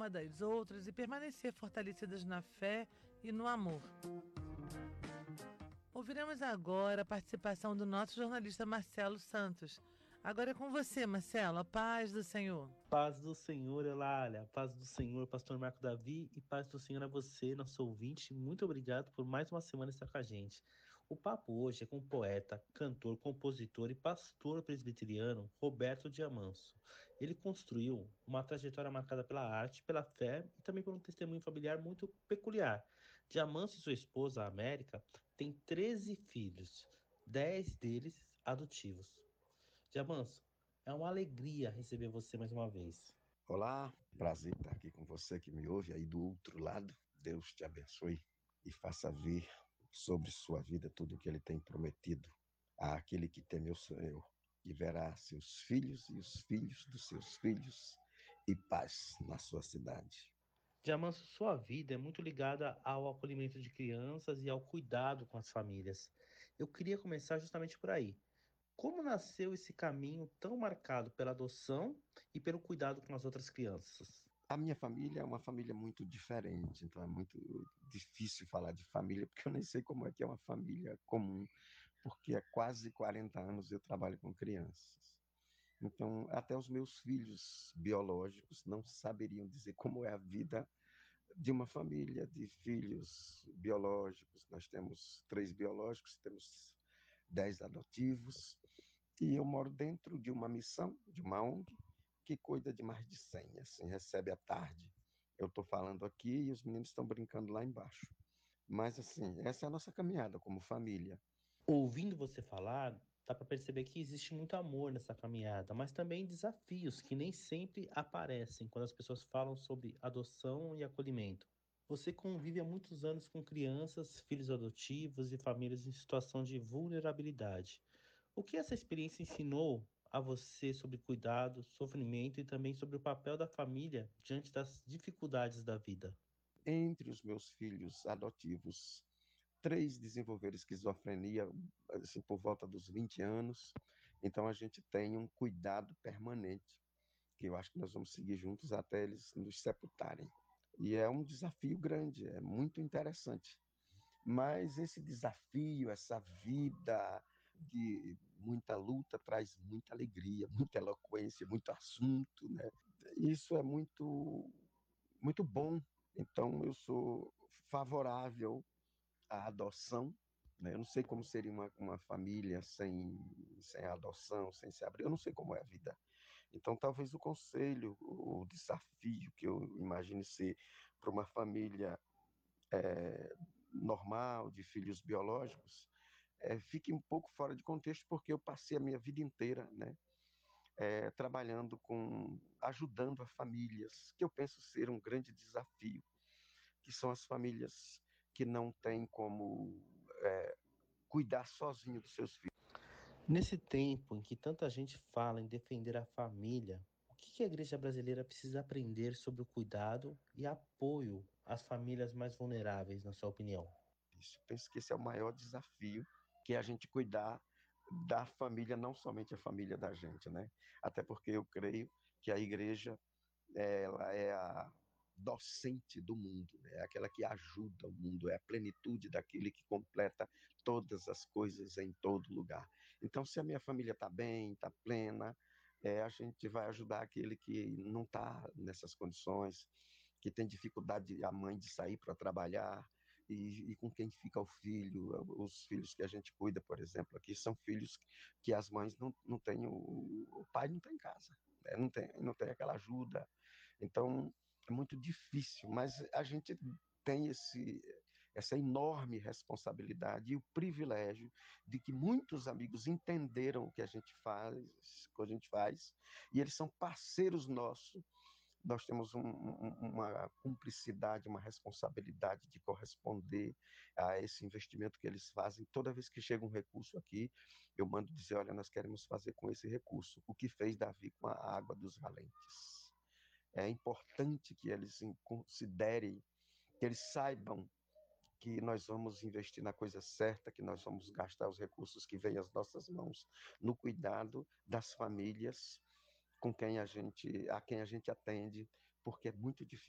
uma das outras e permanecer fortalecidas na fé e no amor. Ouviremos agora a participação do nosso jornalista Marcelo Santos. Agora é com você, Marcelo. A paz do Senhor. Paz do Senhor, Eulália. Paz do Senhor, pastor Marco Davi. E paz do Senhor a você, nosso ouvinte. Muito obrigado por mais uma semana estar com a gente. O papo hoje é com o poeta, cantor, compositor e pastor presbiteriano Roberto Diamanso. Ele construiu uma trajetória marcada pela arte, pela fé e também por um testemunho familiar muito peculiar. Diamanso e sua esposa, a América, têm 13 filhos, 10 deles adotivos. Diamanso, é uma alegria receber você mais uma vez. Olá, prazer estar aqui com você que me ouve aí do outro lado. Deus te abençoe e faça ver sobre sua vida tudo o que Ele tem prometido àquele que teme o Senhor, e verá seus filhos e os filhos dos seus filhos e paz na sua cidade. Diamanso, sua vida é muito ligada ao acolhimento de crianças e ao cuidado com as famílias. Eu queria começar justamente por aí. Como nasceu esse caminho tão marcado pela adoção e pelo cuidado com as outras crianças? A minha família é uma família muito diferente, então é muito difícil falar de família, porque eu nem sei como é que é uma família comum, porque há quase 40 anos eu trabalho com crianças. Então, até os meus filhos biológicos não saberiam dizer como é a vida de uma família de filhos biológicos. Nós temos 3 biológicos, temos 10 adotivos, e eu moro dentro de uma missão, de uma ONG, que cuida de mais de 100, assim, recebe à tarde. Eu estou falando aqui e os meninos estão brincando lá embaixo. Mas, assim, essa é a nossa caminhada como família. Ouvindo você falar, dá para perceber que existe muito amor nessa caminhada, mas também desafios que nem sempre aparecem quando as pessoas falam sobre adoção e acolhimento. Você convive há muitos anos com crianças, filhos adotivos e famílias em situação de vulnerabilidade. O que essa experiência ensinou a você sobre cuidado, sofrimento e também sobre o papel da família diante das dificuldades da vida? Entre os meus filhos adotivos, 3 desenvolveram esquizofrenia assim, por volta dos 20 anos. Então, a gente tem um cuidado permanente, que eu acho que nós vamos seguir juntos até eles nos sepultarem. E é um desafio grande, é muito interessante. Mas esse desafio, essa vida de muita luta, traz muita alegria, muita eloquência, muito assunto, né? Isso é muito, muito bom. Então, eu sou favorável à adoção, né? Eu não sei como seria uma família sem adoção, sem se abrir. Eu não sei como é a vida. Então, talvez o conselho, o desafio que eu imagine ser para uma família normal, de filhos biológicos, fique um pouco fora de contexto, porque eu passei a minha vida inteira, né, trabalhando ajudando a famílias, que eu penso ser um grande desafio, que são as famílias que não têm como cuidar sozinho dos seus filhos. Nesse tempo em que tanta gente fala em defender a família, o que a igreja brasileira precisa aprender sobre o cuidado e apoio às famílias mais vulneráveis, na sua opinião? Eu penso que esse é o maior desafio, que é a gente cuidar da família, não somente a família da gente, né? Até porque eu creio que a igreja ela é a docente do mundo, né? É aquela que ajuda o mundo, é a plenitude daquele que completa todas as coisas em todo lugar. Então, se a minha família está bem, está plena, a gente vai ajudar aquele que não está nessas condições, que tem dificuldade, a mãe, de sair para trabalhar, e com quem fica o filho. Os filhos que a gente cuida, por exemplo, aqui são filhos que as mães não têm, o pai não está em casa, né? Não tem aquela ajuda. Então, é muito difícil, mas a gente tem essa enorme responsabilidade e o privilégio de que muitos amigos entenderam o que a gente faz, e eles são parceiros nossos. Nós temos uma cumplicidade, uma responsabilidade de corresponder a esse investimento que eles fazem. Toda vez que chega um recurso aqui, eu mando dizer, olha, nós queremos fazer com esse recurso o que fez Davi com a água dos valentes. É importante que eles considerem, que eles saibam que nós vamos investir na coisa certa, que nós vamos gastar os recursos que vêm às nossas mãos no cuidado das famílias a quem a gente atende, porque é muito difícil.